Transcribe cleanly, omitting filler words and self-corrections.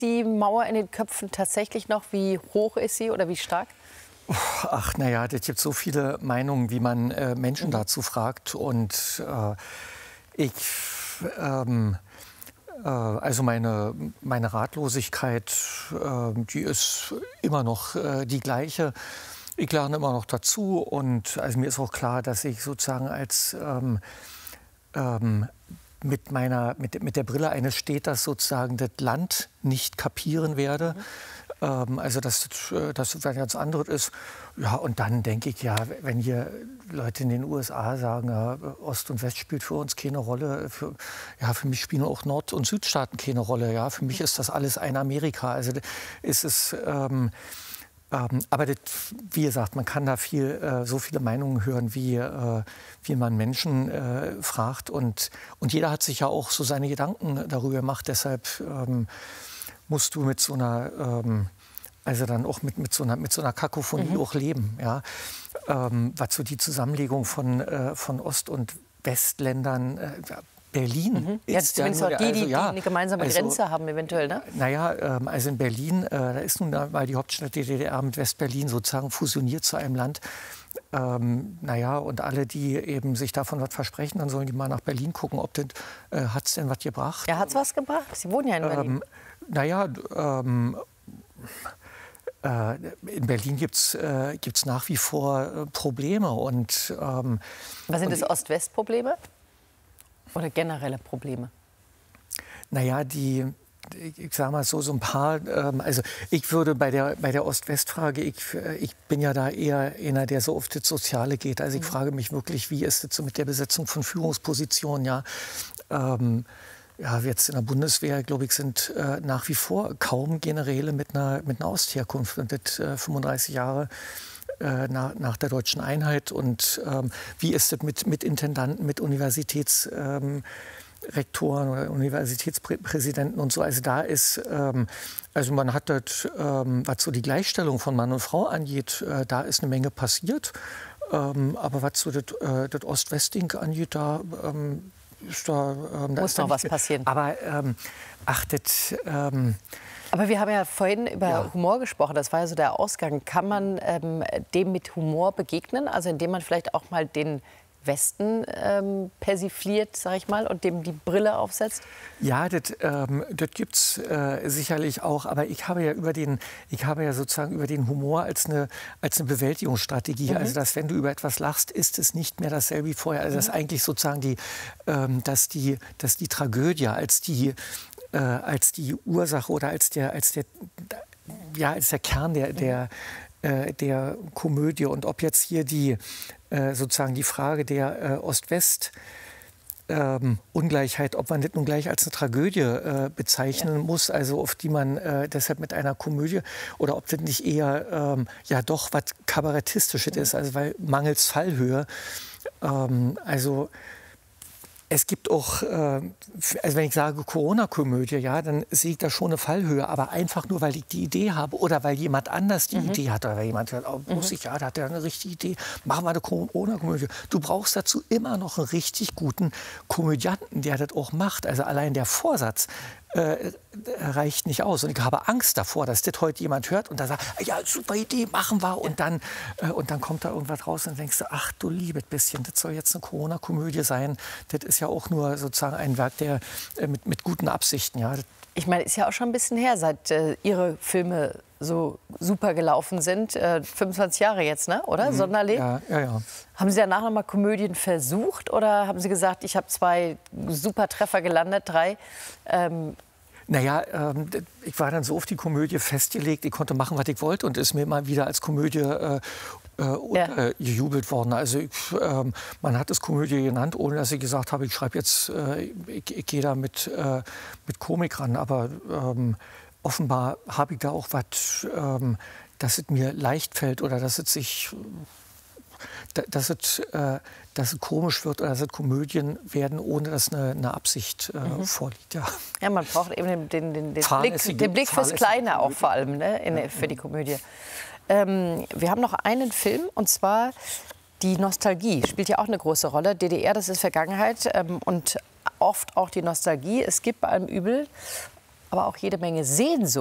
die Mauer in den Köpfen tatsächlich noch? Wie hoch ist sie oder wie stark? Ach, naja, es gibt so viele Meinungen, wie man Menschen dazu fragt. Und ich, also meine Ratlosigkeit, die ist immer noch die gleiche. Ich lerne immer noch dazu. Und also mir ist auch klar, dass ich sozusagen als mit der Brille eines Städters sozusagen das Land nicht kapieren werde. Also dass das was ganz anderes ist. Ja, und dann denke ich, ja, wenn hier Leute in den USA sagen, ja, Ost und West spielt für uns keine Rolle, für mich spielen auch Nord- und Südstaaten keine Rolle. Ja, für mich ist das alles ein Amerika. Also ist es aber das, wie gesagt, man kann da so viele Meinungen hören, wie man Menschen fragt. Und jeder hat sich ja auch so seine Gedanken darüber gemacht. Deshalb musst du mit so einer, also dann auch mit so einer Kakophonie auch leben. Ja? Was so die Zusammenlegung von Ost- und Westländern, Berlin Jetzt zumindest auch die eine gemeinsame Grenze haben eventuell, ne? Naja, also in Berlin, da ist nun mal die Hauptstadt der DDR mit Westberlin sozusagen fusioniert zu einem Land. Naja, und alle, die eben sich davon was versprechen, dann sollen die mal nach Berlin gucken, ob das, hat's denn was gebracht? Ja, hat's was gebracht? Sie wohnen ja in Berlin. Naja, in Berlin gibt's nach wie vor Probleme. Und, was sind das, Ost-West-Probleme? Oder generelle Probleme? Naja, ich sage mal so ein paar, also ich würde bei der Ost-West-Frage, ich bin ja da eher einer, der so auf das Soziale geht. Also ich frage mich wirklich, wie ist es so mit der Besetzung von Führungspositionen, ja. Ja, jetzt in der Bundeswehr, glaube ich, sind nach wie vor kaum Generäle mit einer Ostherkunft. Und das 35 Jahre nach der deutschen Einheit. Und wie ist das mit Intendanten, mit Universitätsrektoren oder Universitätspräsidenten und so? Also da ist, also man hat das, was so die Gleichstellung von Mann und Frau angeht, da ist eine Menge passiert. Aber was so das Ost-West-Ding angeht, da ist da... muss noch was passieren. Aber aber wir haben ja vorhin über Humor gesprochen, das war ja so der Ausgang. Kann man dem mit Humor begegnen, also indem man vielleicht auch mal den Westen persifliert, sag ich mal, und dem die Brille aufsetzt? Ja, das gibt's sicherlich auch, aber ich habe ja sozusagen über den Humor als eine Bewältigungsstrategie. Also dass, wenn du über etwas lachst, ist es nicht mehr dasselbe wie vorher. Also dass eigentlich sozusagen dass die Tragödie als die Ursache oder als der Kern der Komödie. Und ob jetzt hier sozusagen die Frage der Ost-West-Ungleichheit, ob man das nun gleich als eine Tragödie bezeichnen muss, also auf die man deshalb mit einer Komödie, oder ob das nicht eher doch was Kabarettistisches ist, also weil mangels Fallhöhe, also es gibt auch, also wenn ich sage Corona-Komödie, ja, dann sehe ich da schon eine Fallhöhe, aber einfach nur, weil ich die Idee habe oder weil jemand anders die Idee hat oder weil jemand hört, oh, da hat er eine richtige Idee, machen wir eine Corona-Komödie. Du brauchst dazu immer noch einen richtig guten Komödianten, der das auch macht. Also allein der Vorsatz reicht nicht aus. Und ich habe Angst davor, dass das heute jemand hört und da sagt, ja, super Idee, machen wir. Und dann kommt da irgendwas raus und denkst du, ach du liebes bisschen, das soll jetzt eine Corona-Komödie sein. Das ist ja auch nur sozusagen ein Werk der mit guten Absichten. Ja. Ich meine, ist ja auch schon ein bisschen her, seit Ihre Filme so super gelaufen sind. 25 Jahre jetzt, ne? Oder? Sonderling? Ja. Haben Sie danach noch mal Komödien versucht oder haben Sie gesagt, ich habe 2 super Treffer gelandet, 3? Naja, ich war dann so auf die Komödie festgelegt, ich konnte machen, was ich wollte und ist mir mal wieder als Komödie gejubelt worden. Also man hat es Komödie genannt, ohne dass ich gesagt habe, ich schreibe jetzt, ich gehe da mit Komik ran. Aber offenbar habe ich da auch was, dass es mir leicht fällt oder dass es komisch wird oder dass es Komödien werden, ohne dass eine Absicht vorliegt. Ja. Ja, man braucht eben den Blick fürs Kleine auch vor allem, ne, für die Komödie. Wir haben noch einen Film, und zwar die Nostalgie. Spielt ja auch eine große Rolle. DDR, das ist Vergangenheit, und oft auch die Nostalgie. Es gibt bei allem Übel aber auch jede Menge Sehnsucht.